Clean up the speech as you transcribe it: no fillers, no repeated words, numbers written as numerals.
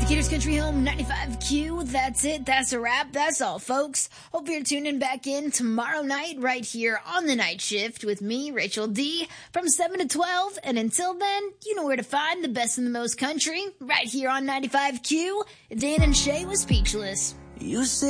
Decatur's Country Home 95Q. That's it. That's a wrap. That's all, folks. Hope you're tuning back in tomorrow night right here on The Night Shift with me, Rachel D, from 7 to 12. And until then, you know where to find the best and the most country right here on 95Q. Dan and Shay was speechless. You say